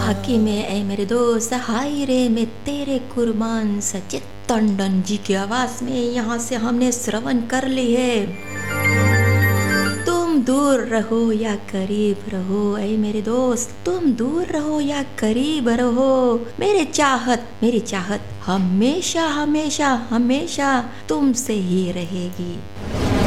वाकई में ऐ मेरे दोस्त, हाय रे मैं तेरे कुर्बान। सचित टंडन जी की आवाज में यहाँ से हमने श्रवण कर ली है। तुम दूर रहो या करीब रहो ऐ मेरे दोस्त, तुम दूर रहो या करीब रहो, मेरी चाहत हमेशा हमेशा हमेशा तुमसे ही रहेगी।